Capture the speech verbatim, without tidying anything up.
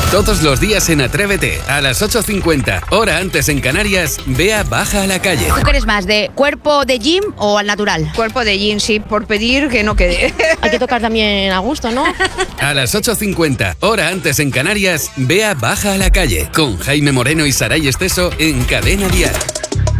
Todos los días en Atrévete, a las ocho cincuenta, hora antes en Canarias, Bea baja a la calle. ¿Tú quieres más, de cuerpo de gym o al natural? Cuerpo de gym, sí, por pedir que no quede. Hay que tocar también a gusto, ¿no? A las ocho cincuenta, hora antes en Canarias, Bea baja a la calle, con Jaime Moreno y Saray Esteso en Cadena Dial.